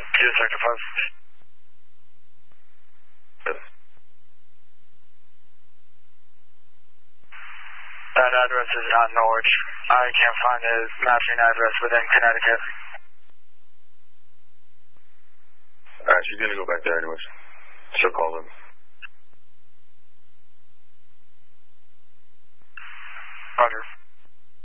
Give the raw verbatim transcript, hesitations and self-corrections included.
Yes, Sector five. Yes. That address is not Norwich. I can't find a matching address within Connecticut. Alright, she's gonna go back there anyways. She'll call them.